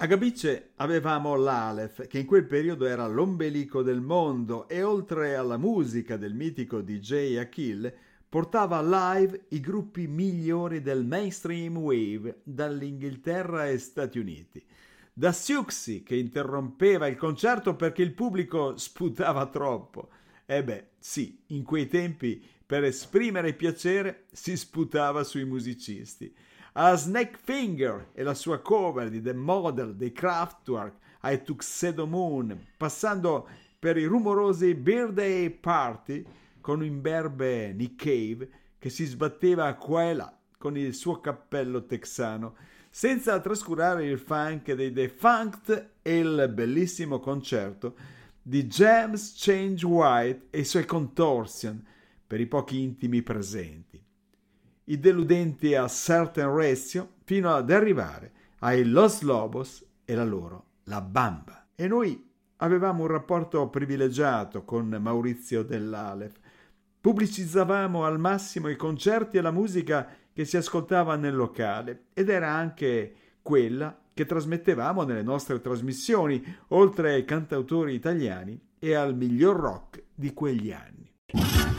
A Gabice avevamo l'Aleph, che in quel periodo era l'ombelico del mondo e oltre alla musica del mitico DJ Achille, portava live i gruppi migliori del mainstream wave dall'Inghilterra e Stati Uniti. Da Siouxsie che interrompeva il concerto perché il pubblico sputava troppo. E beh, sì, in quei tempi per esprimere piacere si sputava sui musicisti. A Snake Finger e la sua cover di The Model dei Kraftwerk ai Tuxedo Moon, passando per i rumorosi Birthday Party con un imberbe Nick Cave che si sbatteva qua e là con il suo cappello texano, senza trascurare il funk dei Defunct e il bellissimo concerto di James Change White e i suoi Contortion per i pochi intimi presenti. I deludenti a Certain Ratio fino ad arrivare ai Los Lobos e la loro La Bamba. E noi avevamo un rapporto privilegiato con Maurizio dell'Aleph. Pubblicizzavamo al massimo i concerti e la musica che si ascoltava nel locale ed era anche quella che trasmettevamo nelle nostre trasmissioni, oltre ai cantautori italiani e al miglior rock di quegli anni.